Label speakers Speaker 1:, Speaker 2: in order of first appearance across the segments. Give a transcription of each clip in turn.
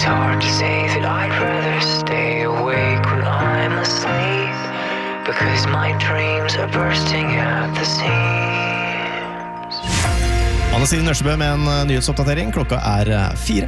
Speaker 1: It's hard to say that I'd rather stay awake when I'm asleep, because my dreams are bursting at the seams.
Speaker 2: Anne Siri Nørsebø med en nyhetsoppdatering. Klokka 4.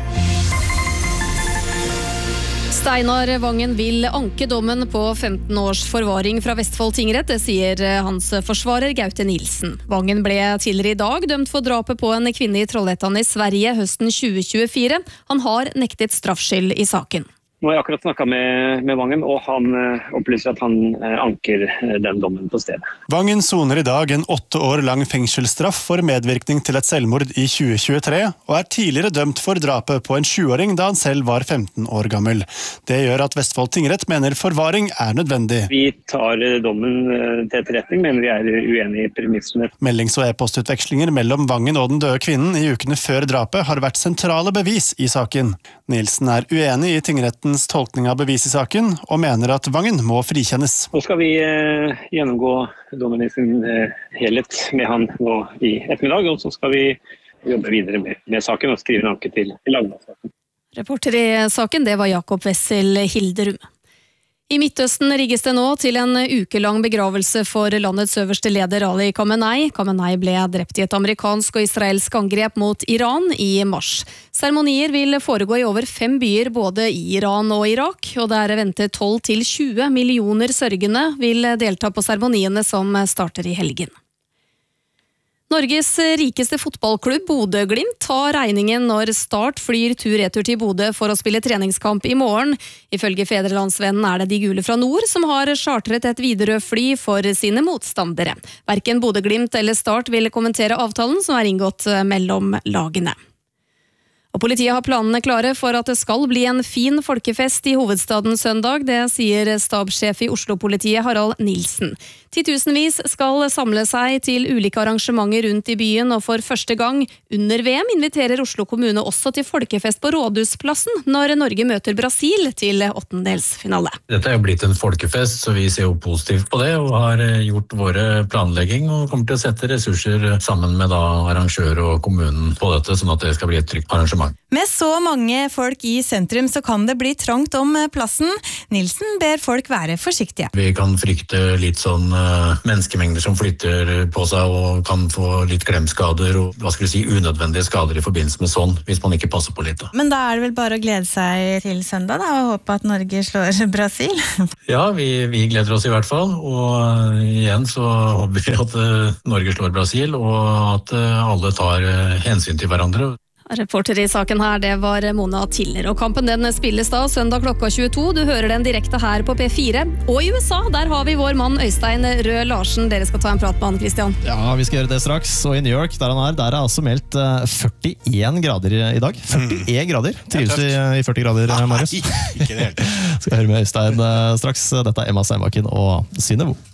Speaker 3: Steinar Vangen vil anke dommen på 15 års forvaring fra Vestfold tingrett, det sier hans forsvarer Gaute Nilsen. Vangen ble tidligere i dag dømt for drapet på en kvinne i Trollhättan i Sverige høsten 2024. Han har nektet straffskyld i saken.
Speaker 4: Nå har jeg akkurat snakket med Vangen, og han opplyser at han anker den dommen på stedet.
Speaker 5: Vangen soner i dag en 8 år lang fengselsstraff for medvirkning til et selvmord i 2023, og er tidligere dømt for drapet på en 7-åring da han selv var 15 år gammel. Det gjør at Vestfold tingrett mener forvaring er nødvendig.
Speaker 4: Vi tar dommen til etterretning, men vi er uenige i premissene.
Speaker 5: Meldings- og e-postutvekslinger mellom Vangen og den døde kvinnen i ukene før drapet har vært sentrale bevis i saken. Nilsen er uenig i tingretten tolkning av bevis i saken, og mener at Vangen må frikjennes.
Speaker 4: Nå skal vi gjennomgå dommen i sin helhet med han nå i ettermiddag, og så skal vi jobbe videre med saken og skrive en anke til lagmannsretten.
Speaker 3: Reporter i saken, det var Jakob Wessel Hilderum. I Midtøsten rigges det nå til en ukelang begravelse for landets øverste leder Ali Khamenei. Khamenei ble drept i et amerikansk og israelsk angrep mot Iran i mars. Seremonier vil foregå i over 5 byer både i Iran og Irak, og det er ventet 12-20 millioner sørgende vil delta på seremoniene som starter i helgen. Norges rikeste fotballklubb, Bodø Glimt, tar regningen når Start flyr tur-retur til Bodø for å spille treningskamp i morgen. Ifølge Fedrelandsvennen er det de gule fra nord som har chartret et Widerøe-fly for sine motstandere. Hverken Bodø Glimt eller Start vil kommentere avtalen som er inngått mellom lagene. Og politiet har planene klare for at det skal bli en fin folkefest i hovedstaden søndag, det sier stabssjef i Oslo-politiet Harald Nilsen. 10.000-vis skal samle seg til ulike arrangementer rundt i byen, og for første gang under VM inviterer Oslo kommune også til folkefest på Rådhusplassen når Norge møter Brasil til åttendelsfinale.
Speaker 6: Dette er jo blitt en folkefest, så vi ser jo positivt på det, og har gjort våre planlegging og kommer til å sette ressurser sammen med arrangør og kommunen på dette, sånn at det skal bli et trygt arrangement.
Speaker 7: Med så mange folk i sentrum så kan det bli trangt om plassen. Nilsen ber folk være forsiktige.
Speaker 6: Vi kan frykte litt sånn menneskemengder som flytter på seg og kan få litt klemskader og unødvendige skader i forbindelse med sånn, hvis man ikke passer på litt.
Speaker 7: Men da er det vel bare å glede seg til søndag da, og håpe at Norge slår Brasil?
Speaker 6: Ja, vi gleder oss i hvert fall, og igjen så håper vi at Norge slår Brasil, og at alle tar hensyn til hverandre.
Speaker 3: Reporter i saken her, det var Mona Tiller. Og kampen den spilles da søndag klokka 22. Du hører den direkte her på P4. Og i USA, der har vi vår mann Øystein Røe Larsen. Dere skal ta en prat med han, Christian.
Speaker 2: Ja, vi skal gjøre det straks. Og i New York, der han er, der er altså meldt 41 grader i dag. 41 grader. Trives du i 40 grader, Marius?
Speaker 5: Ikke det helt.
Speaker 2: Skal høre med Øystein straks. Dette er Emma Seimaken og Synnøve.